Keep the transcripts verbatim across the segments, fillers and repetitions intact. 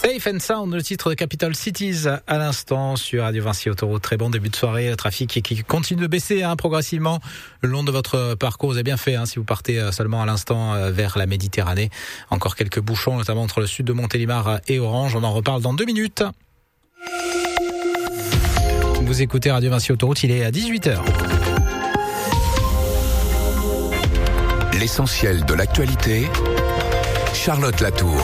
Safe and Sound, le titre de Capital Cities à l'instant sur Radio Vinci Autoroute. Très bon début de soirée, le trafic qui continue de baisser hein, progressivement le long de votre parcours. Vous avez bien fait hein, si vous partez seulement à l'instant vers la Méditerranée. Encore quelques bouchons, notamment entre le sud de Montélimar et Orange. On en reparle dans deux minutes. Vous écoutez Radio Vinci Autoroute, il est à dix-huit heures. L'essentiel de l'actualité, Charlotte Latour.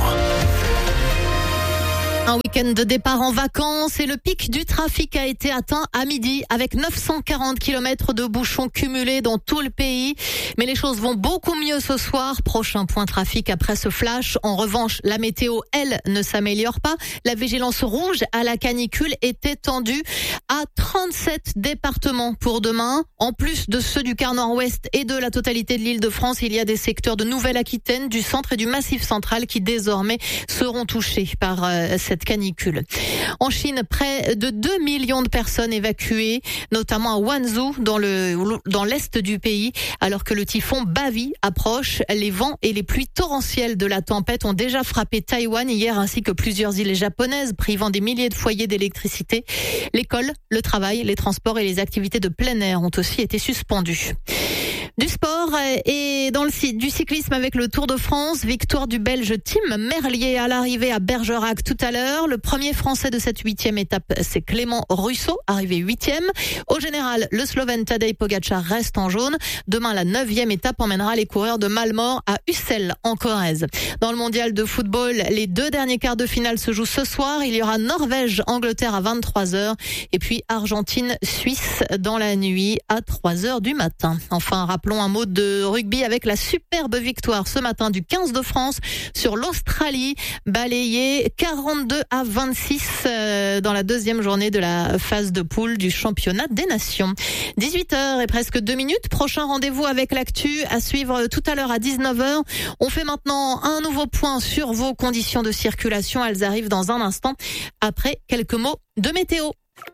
Un week-end de départ en vacances et le pic du trafic a été atteint à midi avec neuf cent quarante kilomètres de bouchons cumulés dans tout le pays. Mais les choses vont beaucoup mieux ce soir. Prochain point trafic après ce flash. En revanche, la météo, elle, ne s'améliore pas. La vigilance rouge à la canicule est étendue à trente-sept départements pour demain. En plus de ceux du quart nord-ouest et de la totalité de l'Île-de-France, il y a des secteurs de Nouvelle-Aquitaine, du centre et du Massif central qui désormais seront touchés par euh, cette canicule. En Chine, près de deux millions de personnes évacuées, notamment à Wanzhou, dans le dans l'est du pays, alors que le typhon Bavi approche. Les vents et les pluies torrentielles de la tempête ont déjà frappé Taïwan hier, ainsi que plusieurs îles japonaises, privant des milliers de foyers d'électricité. L'école, le travail, les transports et les activités de plein air ont aussi été suspendus. Du sport et dans le du cyclisme avec le Tour de France, victoire du Belge Tim Merlier à l'arrivée à Bergerac tout à l'heure. Le premier Français de cette huitième étape, c'est Clément Russo, arrivé huitième. Au général, le Slovène Tadej Pogačar reste en jaune. Demain, la neuvième étape emmènera les coureurs de Malmort à Ussel, en Corrèze. Dans le mondial de football, les deux derniers quarts de finale se jouent ce soir. Il y aura Norvège-Angleterre à vingt-trois heures et puis Argentine-Suisse dans la nuit à trois heures du matin. Enfin, rappelons un mot de rugby avec la superbe victoire ce matin du quinze de France sur l'Australie, balayée quarante-deux à vingt-six dans la deuxième journée de la phase de poule du championnat des nations. dix-huit heures et presque deux minutes. Prochain rendez-vous avec l'actu à suivre tout à l'heure à dix-neuf heures. On fait maintenant un nouveau point sur vos conditions de circulation. Elles arrivent dans un instant après quelques mots de météo.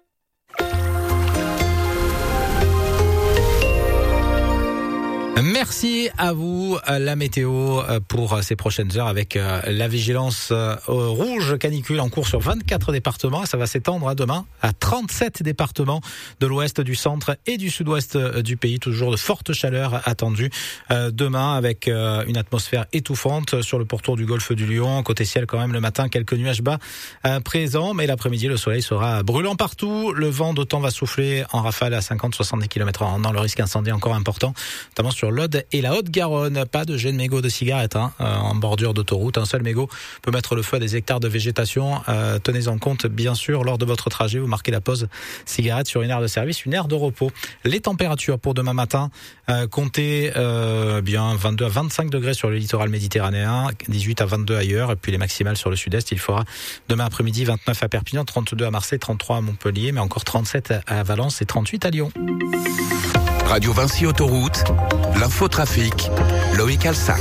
Merci à vous, la météo pour ces prochaines heures avec la vigilance rouge canicule en cours sur vingt-quatre départements. Ça va s'étendre à demain à trente-sept départements de l'ouest, du centre et du sud-ouest du pays. Toujours de fortes chaleurs attendues demain avec une atmosphère étouffante sur le pourtour du golfe du Lion. Côté ciel quand même le matin, quelques nuages bas présents, mais l'après-midi le soleil sera brûlant partout. Le vent d'autant va souffler en rafale à cinquante à soixante-dix kilomètres heure dans le risque incendie encore important, notamment sur l'Aude et la Haute-Garonne. Pas de jet de mégots de cigarettes hein, en bordure d'autoroute. Un seul mégot peut mettre le feu à des hectares de végétation. Euh, tenez-en compte, bien sûr, lors de votre trajet, vous marquez la pause cigarette sur une aire de service, une aire de repos. Les températures pour demain matin, euh, comptez euh, bien vingt-deux à vingt-cinq degrés sur le littoral méditerranéen, dix-huit à vingt-deux ailleurs, et puis les maximales sur le sud-est. Il fera demain après-midi vingt-neuf à Perpignan, trente-deux à Marseille, trente-trois à Montpellier, mais encore trente-sept à Valence et trente-huit à Lyon. Radio Vinci Autoroute, l'infotrafic, Loïc Alsac.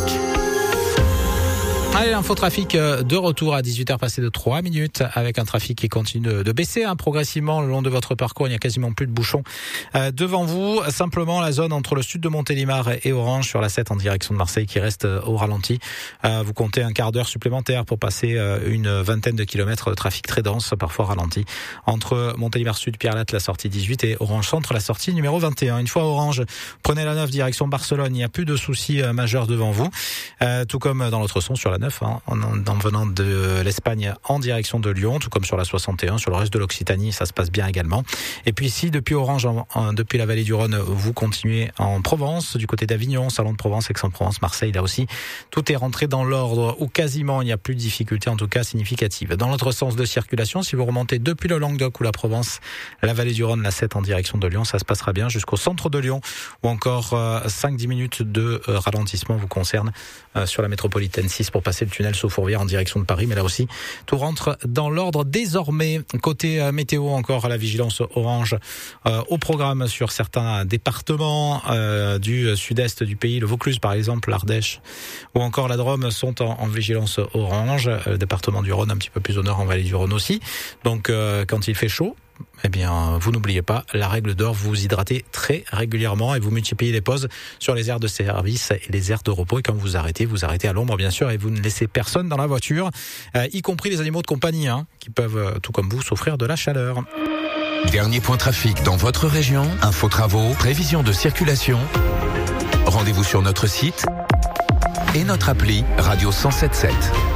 Allez, l'infotrafic de retour à dix-huit heures passées de trois minutes avec un trafic qui continue de baisser hein, progressivement le long de votre parcours. Il n'y a quasiment plus de bouchons euh, devant vous. Simplement la zone entre le sud de Montélimar et Orange sur la sept en direction de Marseille qui reste au ralenti. Euh, vous comptez un quart d'heure supplémentaire pour passer euh, une vingtaine de kilomètres de trafic très dense, parfois ralenti. Entre Montélimar Sud, Pierre-Latte, la sortie dix-huit et Orange Centre, la sortie numéro vingt et un. Une fois à Orange, prenez la neuf direction Barcelone. Il n'y a plus de soucis euh, majeurs devant vous. Euh, tout comme dans l'autre sens sur la neuf, hein, en, en venant de l'Espagne en direction de Lyon, tout comme sur la soixante et un, sur le reste de l'Occitanie, ça se passe bien également. Et puis ici, depuis Orange, en, en, depuis la vallée du Rhône, vous continuez en Provence, du côté d'Avignon, Salon de Provence, Aix-en-Provence, Marseille, là aussi, tout est rentré dans l'ordre, ou quasiment, il n'y a plus de difficultés, en tout cas significatives. Dans l'autre sens de circulation, si vous remontez depuis le Languedoc ou la Provence, la vallée du Rhône, la sept en direction de Lyon, ça se passera bien jusqu'au centre de Lyon, ou encore euh, cinq à dix minutes de euh, ralentissement vous concerne euh, sur la métropolitaine six pour passer le tunnel sous Fourvière en direction de Paris, mais là aussi tout rentre dans l'ordre désormais. Côté euh, météo encore, la vigilance orange euh, au programme sur certains départements euh, du sud-est du pays, le Vaucluse par exemple, l'Ardèche ou encore la Drôme sont en, en vigilance orange, le département du Rhône un petit peu plus au nord en vallée du Rhône aussi. Donc euh, quand il fait chaud, eh bien, vous n'oubliez pas la règle d'or, vous vous hydratez très régulièrement et vous multipliez les pauses sur les aires de service et les aires de repos. Et quand vous arrêtez, vous arrêtez à l'ombre, bien sûr, et vous ne laissez personne dans la voiture, euh, y compris les animaux de compagnie, hein, qui peuvent, euh, tout comme vous, souffrir de la chaleur. Dernier point trafic dans votre région, info travaux, prévision de circulation. Rendez-vous sur notre site et notre appli Radio cent sept sept.